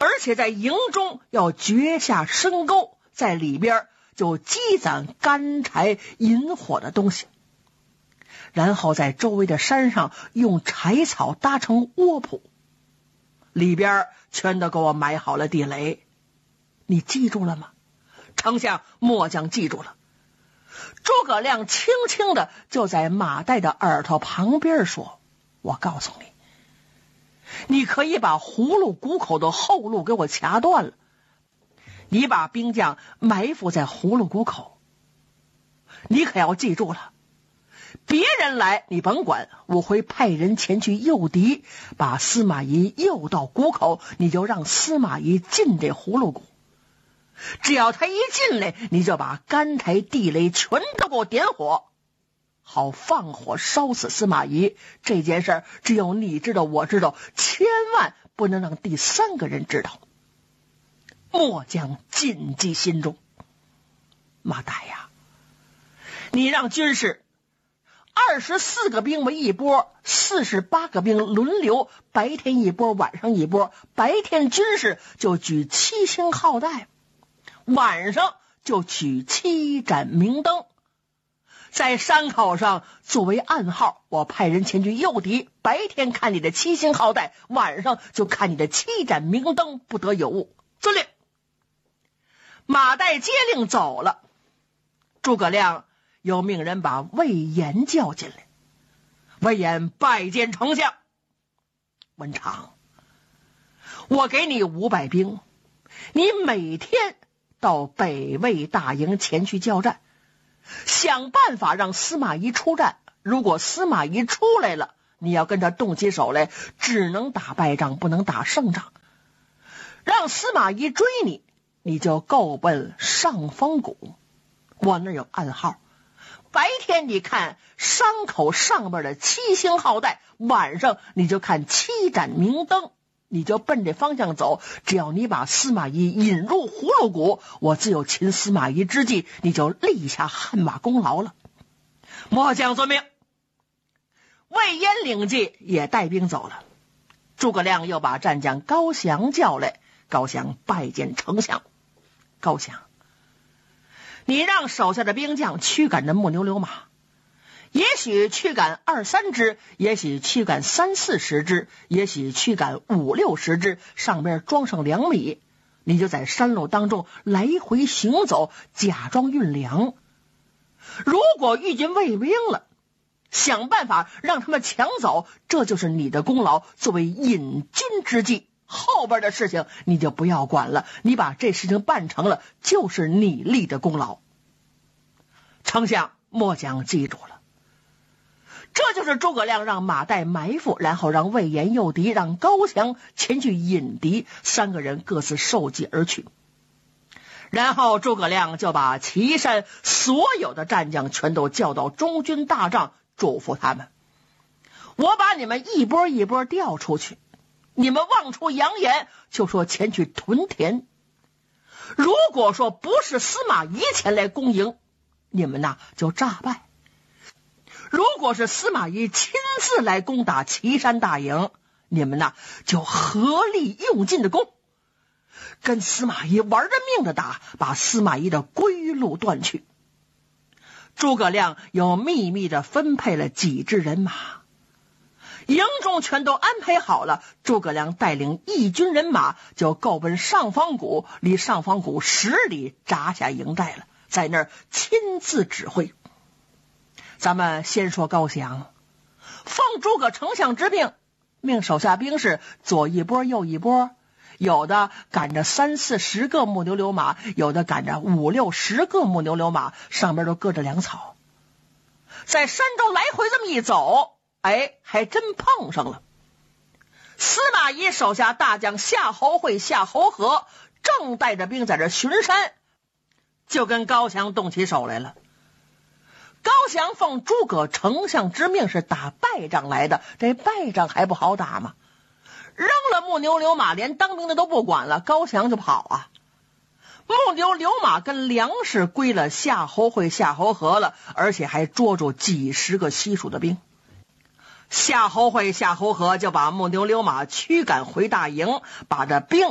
而且在营中要掘下深沟，在里边就积攒干柴引火的东西，然后在周围的山上用柴草搭成窝铺，里边全都给我埋好了地雷。你记住了吗？丞相末将记住了。诸葛亮轻轻的就在马岱的耳朵旁边说，我告诉你，你可以把葫芦谷口的后路给我掐断了，你把兵将埋伏在葫芦谷口，你可要记住了，别人来你甭管，我会派人前去诱敌，把司马懿诱到谷口，你就让司马懿进这葫芦谷，只要他一进来，你就把干柴地雷全都给我点火，好放火烧死司马懿。这件事儿只有你知道，我知道，千万不能让第三个人知道。末将谨记心中。马岱呀，你让军士24个兵为一波，48个兵轮流，白天一波，晚上一波。白天军士就举7星号带，晚上就取7盏明灯，在山口上作为暗号，我派人前去诱敌，白天看你的7星号带，晚上就看你的7盏明灯，不得有误。遵令。马岱接令走了。诸葛亮又命人把魏延叫进来。魏延拜见丞相。文长，我给你500兵，你每天到北魏大营前去交战，想办法让司马懿出战。如果司马懿出来了，你要跟他动起手来，只能打败仗，不能打胜仗。让司马懿追你，你就够奔上方谷，我那有暗号。白天你看山口上边的7星号带，晚上你就看7盏明灯，你就奔这方向走。只要你把司马懿引入葫芦谷，我自有擒司马懿之计，你就立下汗马功劳了。末将遵命。魏延领计，也带兵走了。诸葛亮又把战将高翔叫来。高翔拜见丞相。高翔，你让手下的兵将驱赶着木牛流马，也许驱赶2-3只，也许驱赶30-40只，也许驱赶50-60只，上边装上粮米，你就在山路当中来回行走，假装运粮。如果遇见魏兵了，想办法让他们抢走，这就是你的功劳，作为引军之计。后边的事情你就不要管了，你把这事情办成了，就是你立的功劳。丞相，末将记住了。这就是诸葛亮让马岱埋伏，然后让魏延诱敌，让高翔前去引敌，3个人各自受计而去。然后诸葛亮就把岐山所有的战将全都叫到中军大帐，嘱咐他们，我把你们一波一波调出去，你们妄出扬言，就说前去屯田。如果说不是司马懿前来攻营，你们就诈败；如果是司马懿亲自来攻打岐山大营，你们就合力用劲的攻，跟司马懿玩着命的打，把司马懿的归路断去。诸葛亮又秘密的分配了几支人马，营中全都安排好了。诸葛亮带领1军人马就够奔上方谷，离上方谷10里扎下营寨了，在那儿亲自指挥。咱们先说高翔，奉诸葛丞相之命，命手下兵士左一波右一波，有的赶着30-40个木牛流马，有的赶着50-60个木牛流马，上边都搁着粮草，在山中来回这么一走，还真碰上了。司马懿手下大将夏侯会、夏侯和正带着兵在这巡山，就跟高翔动起手来了。高翔奉诸葛丞相之命是打败仗来的，这败仗还不好打吗？扔了木牛流马，连当兵的都不管了，高翔就跑啊。木牛流马跟粮食归了夏侯会、夏侯和了，而且还捉住几10个西蜀的兵。夏侯会、夏侯和就把木牛流马驱赶回大营，把这兵